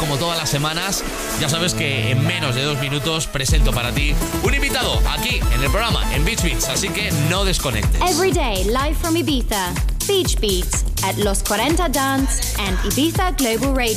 como todas las semanas, ya sabes que en menos de 2 minutos presento para ti un invitado aquí en el programa, en Beach Beats, así que no desconectes. Every day, live from Ibiza, Beach Beats at Los 40 Dance and Ibiza Global Radio.